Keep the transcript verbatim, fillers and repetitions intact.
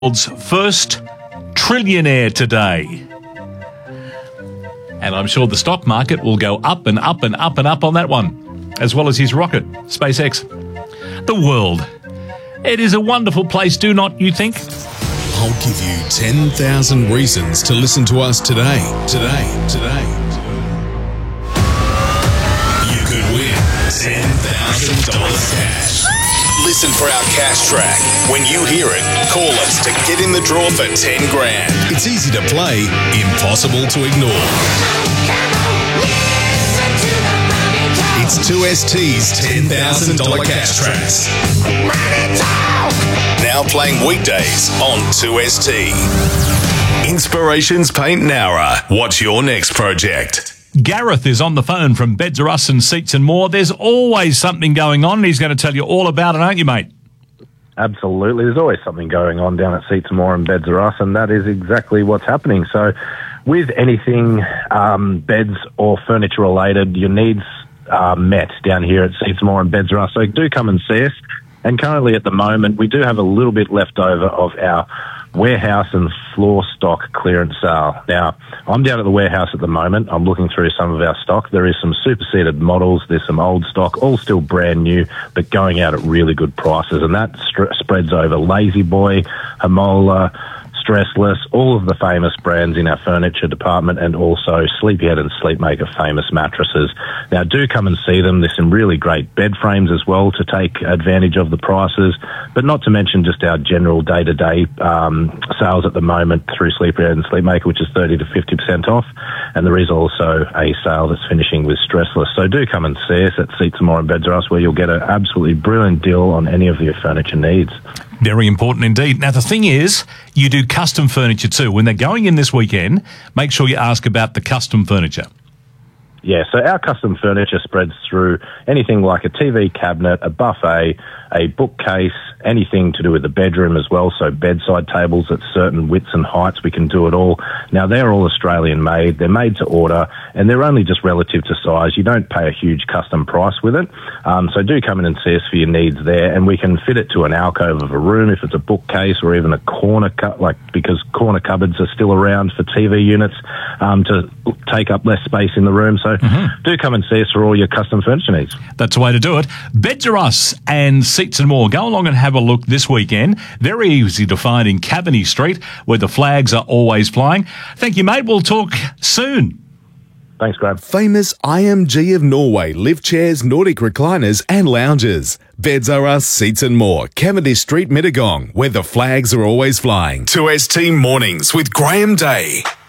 world's first trillionaire today. And I'm sure the stock market will go up and up and up and up on that one, as well as his rocket, SpaceX. The world. It is a wonderful place, do not you think? I'll give you ten thousand reasons to listen to us today. Today, today. You could win ten thousand dollars cash. Listen for our cash track. When you hear it, call us to get in the draw for ten grand. It's easy to play, impossible to ignore. It's two S T's ten thousand dollars cash tracks. Now playing weekdays on two S T. Inspirations Paint Nowra. What's your next project? Gareth is on the phone from Beds Are Us and Seats and More. There's always something going on, and he's going to tell you all about it, aren't you, mate? Absolutely. There's always something going on down at Seats and More and Beds Are Us, and that is exactly what's happening. So with anything um, beds or furniture related, your needs are met down here at Seats and More and Beds Are Us. So do come and see us. And currently at the moment, we do have a little bit left over of our warehouse and floor stock clearance sale. Now, I'm down at the warehouse at the moment. I'm looking through some of our stock. There is some superseded models. There's some old stock, all still brand new, but going out at really good prices. And that st- spreads over Lazy Boy, Hamola, Stressless, all of the famous brands in our furniture department, and also Sleepyhead and Sleepmaker famous mattresses. Now, do come and see them. There's some really great bed frames as well to take advantage of the prices, but not to mention just our general day-to-day um, sales at the moment through Sleepyhead and Sleepmaker, which is thirty to fifty percent off. And there is also a sale that's finishing with Stressless. So do come and see us at Seats and More and Beds Are Us, where you'll get an absolutely brilliant deal on any of your furniture needs. Very important indeed. Now, the thing is, you do custom furniture too. When they're going in this weekend, make sure you ask about the custom furniture. Yeah, so our custom furniture spreads through anything like a T V cabinet, a buffet, a bookcase, anything to do with the bedroom as well, so bedside tables at certain widths and heights, we can do it all. Now, they're all Australian made, they're made to order, and they're only just relative to size. You don't pay a huge custom price with it, um, so do come in and see us for your needs there, and we can fit it to an alcove of a room if it's a bookcase, or even a corner, cu- like because corner cupboards are still around for T V units um, to take up less space in the room, so mm-hmm. do come and see us for all your custom furniture needs. That's the way to do it. Beds Are Us and Seats and More. Go along and have a look this weekend. Very easy to find in Caveney Street, where the flags are always flying. Thank you, mate. We'll talk soon. Thanks, Graham. Famous I M G of Norway lift chairs, Nordic recliners and lounges. Beds Are Us, Seats and More. Cavendish Street, Mittagong, where the flags are always flying. two S T Mornings with Graham Day.